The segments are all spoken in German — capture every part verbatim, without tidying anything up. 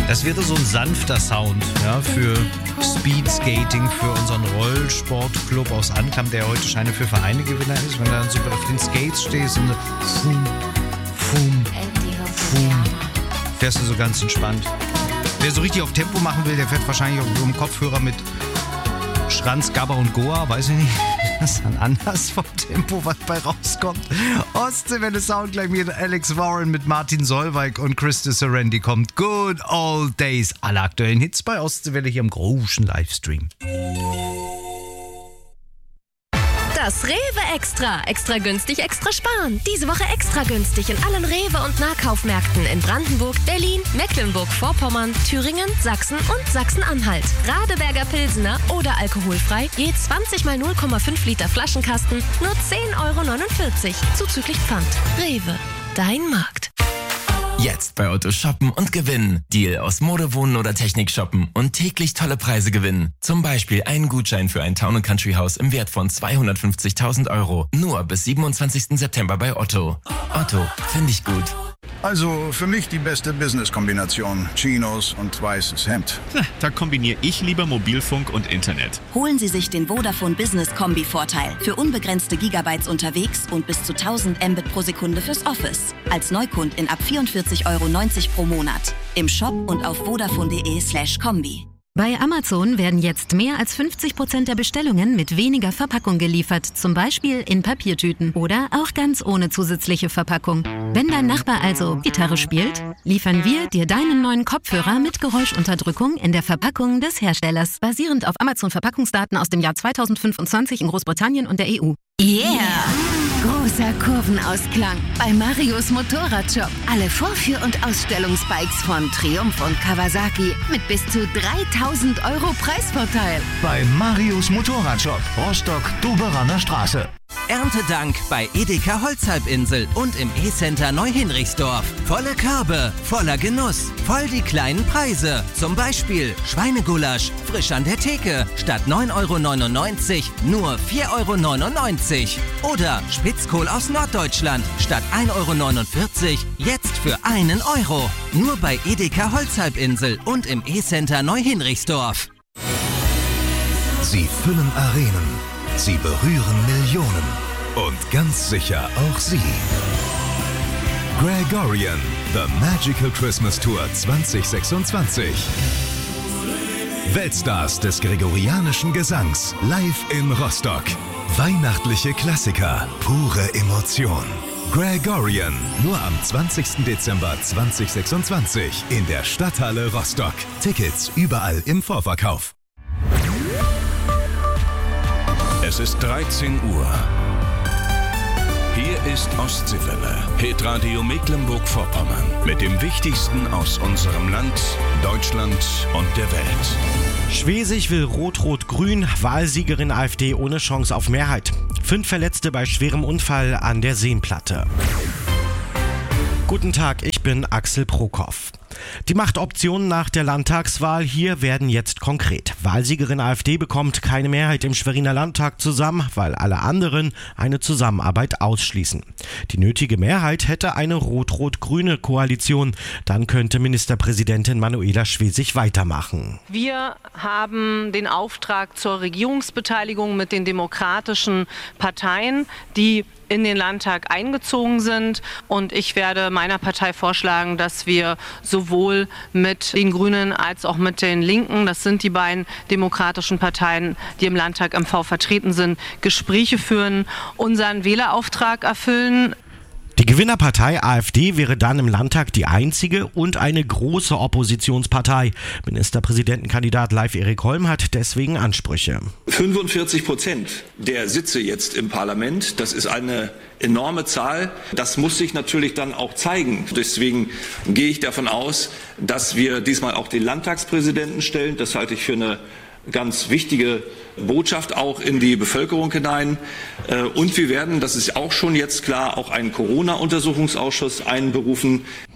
Das wäre so ein sanfter Sound, ja, für Speedskating, für unseren Rollsportclub aus Anklam, der heute scheinbar für Vereine Gewinner ist. Wenn du dann so auf den Skates stehst und so fum, fum, fum, fährst du so ganz entspannt. Wer so richtig auf Tempo machen will, der fährt wahrscheinlich auf so einem Kopfhörer mit Schranz, Gabba und Goa, weiß ich nicht. Das ist dann anders vom Tempo, was bei rauskommt. Ostseewelle Sound gleich mit Alex Warren, mit Martin Solveig und Christa Serendi kommt. Good Old Days. Alle aktuellen Hits bei Ostseewelle hier im großen Livestream. Das Rewe Extra. Extra günstig, extra sparen. Diese Woche extra günstig in allen Rewe- und Nahkaufmärkten in Brandenburg, Berlin, Mecklenburg-Vorpommern, Thüringen, Sachsen und Sachsen-Anhalt. Radeberger Pilsener oder alkoholfrei, je zwanzig mal null Komma fünf Liter Flaschenkasten, nur zehn Euro neunundvierzig, zuzüglich Pfand. Rewe, dein Markt. Jetzt bei Otto shoppen und gewinnen. Deal aus Mode, Wohnen oder Technik shoppen und täglich tolle Preise gewinnen. Zum Beispiel einen Gutschein für ein Town- und Country-Haus im Wert von zweihundertfünfzigtausend Euro. Nur bis siebenundzwanzigsten September bei Otto. Otto, finde ich gut. Also für mich die beste Business-Kombination. Chinos und weißes Hemd. Da kombiniere ich lieber Mobilfunk und Internet. Holen Sie sich den Vodafone Business Kombi-Vorteil. Für unbegrenzte Gigabytes unterwegs und bis zu tausend Mbit pro Sekunde fürs Office. Als Neukundin ab vierundvierzig Euro neunzig pro Monat. Im Shop und auf vodafone.de slash Kombi. Bei Amazon werden jetzt mehr als fünfzig Prozent der Bestellungen mit weniger Verpackung geliefert, zum Beispiel in Papiertüten oder auch ganz ohne zusätzliche Verpackung. Wenn dein Nachbar also Gitarre spielt, liefern wir dir deinen neuen Kopfhörer mit Geräuschunterdrückung in der Verpackung des Herstellers, basierend auf Amazon-Verpackungsdaten aus dem Jahr zweitausendfünfundzwanzig in Großbritannien und der E U. Yeah! Großer Kurvenausklang bei Marius Motorradshop. Alle Vorführ- und Ausstellungsbikes von Triumph und Kawasaki mit bis zu dreitausend Euro Preisvorteil. Bei Marius Motorradshop, Rostock-Doberaner Straße. Erntedank bei Edeka Holzhalbinsel und im E-Center Neuhinrichsdorf. Volle Körbe, voller Genuss, voll die kleinen Preise. Zum Beispiel Schweinegulasch, frisch an der Theke, statt neun Euro neunundneunzig nur vier Euro neunundneunzig. Oder Spitzkohl aus Norddeutschland, statt ein Euro neunundvierzig jetzt für einen Euro. Nur bei Edeka Holzhalbinsel und im E-Center Neuhinrichsdorf. Sie füllen Arenen. Sie berühren Millionen. Und ganz sicher auch Sie. Gregorian, The Magical Christmas Tour zwanzig sechsundzwanzig. Weltstars des gregorianischen Gesangs live in Rostock. Weihnachtliche Klassiker, pure Emotion. Gregorian, nur am zwanzigsten Dezember zweitausendsechsundzwanzig in der Stadthalle Rostock. Tickets überall im Vorverkauf. Es ist dreizehn Uhr. Hier ist Ostseewelle, Hitradio Mecklenburg-Vorpommern. Mit dem Wichtigsten aus unserem Land, Deutschland und der Welt. Schwesig will Rot-Rot-Grün, Wahlsiegerin AfD ohne Chance auf Mehrheit. Fünf Verletzte bei schwerem Unfall an der Seenplatte. Guten Tag, ich bin Axel Prokop. Die Machtoptionen nach der Landtagswahl hier werden jetzt konkret. Wahlsiegerin AfD bekommt keine Mehrheit im Schweriner Landtag zusammen, weil alle anderen eine Zusammenarbeit ausschließen. Die nötige Mehrheit hätte eine rot-rot-grüne Koalition. Dann könnte Ministerpräsidentin Manuela Schwesig weitermachen. Wir haben den Auftrag zur Regierungsbeteiligung mit den demokratischen Parteien, die in den Landtag eingezogen sind. Und ich werde meiner Partei vorschlagen, dass wir sowohl mit den Grünen als auch mit den Linken, das sind die beiden demokratischen Parteien, die im Landtag M V vertreten sind, Gespräche führen, unseren Wählerauftrag erfüllen. Die Gewinnerpartei AfD wäre dann im Landtag die einzige und eine große Oppositionspartei. Ministerpräsidentenkandidat Leif Erik Holm hat deswegen Ansprüche. fünfundvierzig Prozent der Sitze jetzt im Parlament, das ist eine enorme Zahl. Das muss sich natürlich dann auch zeigen. Deswegen gehe ich davon aus, dass wir diesmal auch den Landtagspräsidenten stellen. Das halte ich für eine ganz wichtige Botschaft auch in die Bevölkerung hinein. Und wir werden, das ist auch schon jetzt klar, auch einen Corona-Untersuchungsausschuss einberufen.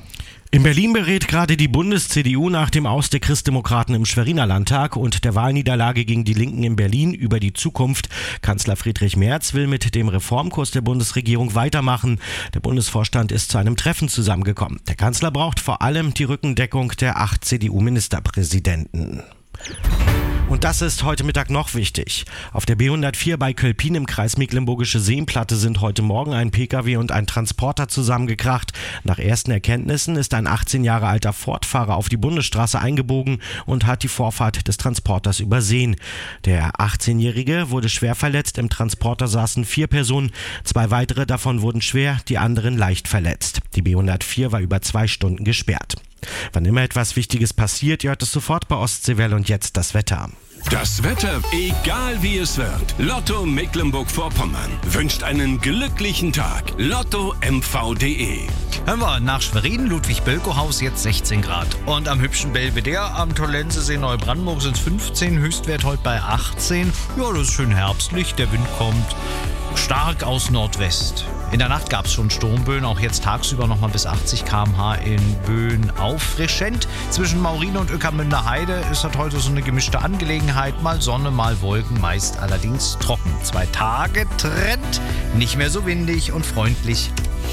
In Berlin berät gerade die Bundes-C D U nach dem Aus der Christdemokraten im Schweriner Landtag und der Wahlniederlage gegen die Linken in Berlin über die Zukunft. Kanzler Friedrich Merz will mit dem Reformkurs der Bundesregierung weitermachen. Der Bundesvorstand ist zu einem Treffen zusammengekommen. Der Kanzler braucht vor allem die Rückendeckung der acht C D U-Ministerpräsidenten. Und das ist heute Mittag noch wichtig. Auf der B hundertvier bei Kölpin im Kreis Mecklenburgische Seenplatte sind heute Morgen ein Pkw und ein Transporter zusammengekracht. Nach ersten Erkenntnissen ist ein achtzehn Jahre alter Ford-Fahrer auf die Bundesstraße eingebogen und hat die Vorfahrt des Transporters übersehen. Der achtzehnjährige wurde schwer verletzt. Im Transporter saßen vier Personen. Zwei weitere davon wurden schwer, die anderen leicht verletzt. Die B hundertvier war über zwei Stunden gesperrt. Wann immer etwas Wichtiges passiert, ihr hört es sofort bei Ostseewelle und jetzt das Wetter. Das Wetter, egal wie es wird. Lotto Mecklenburg-Vorpommern wünscht einen glücklichen Tag. Lotto M V punkt de. Hören wir nach Schwerin, Ludwig-Bölkow-Haus, jetzt sechzehn Grad. Und am hübschen Belvedere am Tollensesee Neubrandenburg sind es fünfzehn, Höchstwert heute bei achtzehn. Ja, das ist schön herbstlich, der Wind kommt stark aus Nordwest. In der Nacht gab es schon Sturmböen, auch jetzt tagsüber nochmal bis achtzig Kilometer pro Stunde in Böen auffrischend. Zwischen Maurine und Ueckermünder Heide ist das heute so eine gemischte Angelegenheit. Mal Sonne, mal Wolken, meist allerdings trocken. Zwei Tage Trend, nicht mehr so windig und freundlich.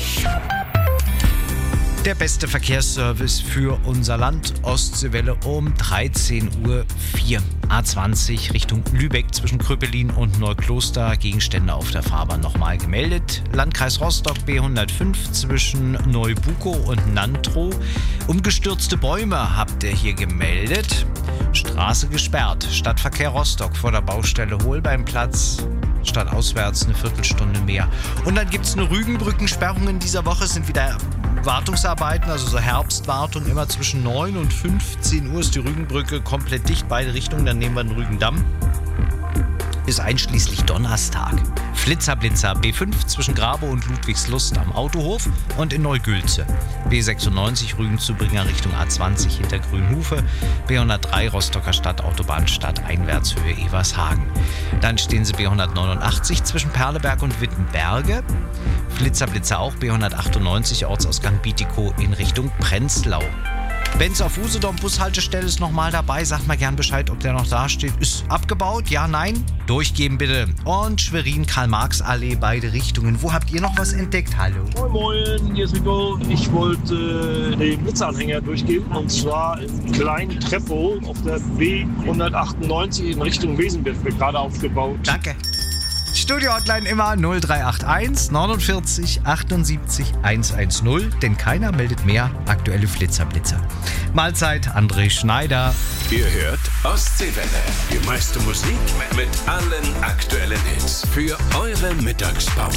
Der beste Verkehrsservice für unser Land, Ostseewelle um dreizehn Uhr vier. A zwanzig Richtung Lübeck zwischen Kröpelin und Neukloster. Gegenstände auf der Fahrbahn nochmal gemeldet. Landkreis Rostock B hundertfünf zwischen Neubukow und Nantrow. Umgestürzte Bäume habt ihr hier gemeldet. Straße gesperrt. Stadtverkehr Rostock vor der Baustelle Holbeinplatz. Stadtauswärts eine Viertelstunde mehr. Und dann gibt es eine Rügenbrückensperrung in dieser Woche. Es sind wieder Wartungsarbeiten, also so Herbstwartung. Immer zwischen neun und fünfzehn Uhr ist die Rügenbrücke komplett dicht, beide Richtungen. Dann nehmen wir den Rügendamm. Ist einschließlich Donnerstag. Flitzerblitzer B fünf zwischen Grabow und Ludwigslust am Autohof und in Neugülze. B sechsundneunzig Rügen-Zubringer Richtung A zwanzig hinter Grünhufe. B hundertdrei Rostocker Stadt Autobahnstadt Einwärtshöhe Evershagen. Dann stehen sie B hundertneunundachtzig zwischen Perleberg und Wittenberge. Flitzerblitzer auch B hundertachtundneunzig Ortsausgang Bietigkow in Richtung Prenzlau. Benz auf Usedom Bushaltestelle ist nochmal dabei. Sagt mal gern Bescheid, ob der noch da steht. Ist abgebaut? Ja, nein? Durchgeben bitte. Und Schwerin, Karl-Marx-Allee, beide Richtungen. Wo habt ihr noch was entdeckt? Hallo. Moin, moin, hier ist Nico. Ich wollte äh, den Blitzanhänger durchgeben. Und zwar im kleinen Treppo auf der B hundertachtundneunzig in Richtung Wesenberg wird gerade aufgebaut. Danke. Studio-Hotline immer null drei acht eins neunundvierzig achtundsiebzig hundertzehn, denn keiner meldet mehr aktuelle Flitzerblitzer. Mahlzeit, André Schneider. Ihr hört Ostseewelle, die meiste Musik mit allen aktuellen Hits für eure Mittagspause.